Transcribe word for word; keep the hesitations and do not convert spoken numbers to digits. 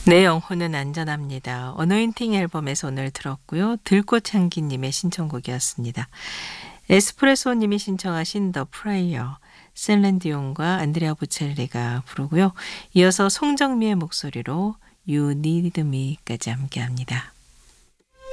내 영혼은 안전합니다. 어노인팅 앨범에서 오늘 들었고요. 들꽃향기님의 신청곡이었습니다. 에스프레소님이 신청하신 더 프레이어, 셀렌디온과 안드레아 보첼리가 부르고요. 이어서 송정미의 목소리로 You Need Me까지 함께합니다.